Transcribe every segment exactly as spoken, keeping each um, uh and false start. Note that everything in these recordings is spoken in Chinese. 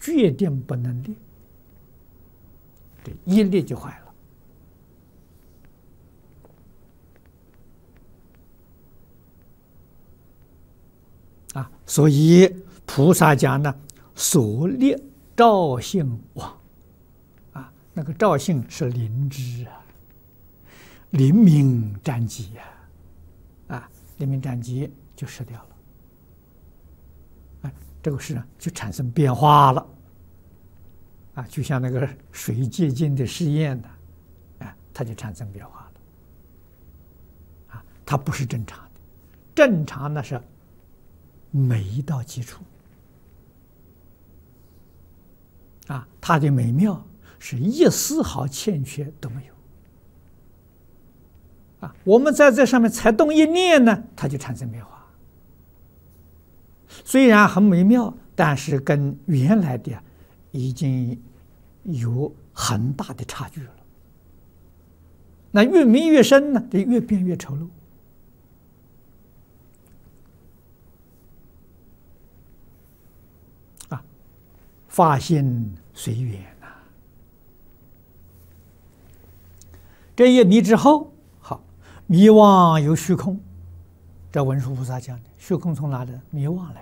决定不能裂，这一裂就坏了。啊，所以菩萨讲呢，所裂照性妄。啊，那个照性是灵知啊，灵明沾机呀，啊，灵明沾机就失掉了。哎，这个事呢就产生变化了。啊，就像那个水结晶的试验呢，啊，它就产生变化了。啊，它不是正常的，正常那是每一道基础。啊，它的美妙是一丝毫欠缺都没有。啊，我们在这上面才动一念呢，它就产生变化。虽然很美妙，但是跟原来的已经有很大的差距了。那越迷越深呢，这越变越丑陋。啊，发心随缘呐。这一迷之后，好，迷妄有虚空。这文殊菩萨讲的，虚空从哪里？迷妄来的。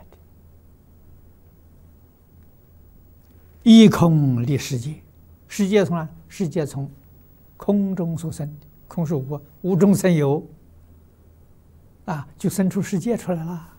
一空立世界，世界从哪？世界从空中所生的，空是无，无中生有，啊，就生出世界出来了。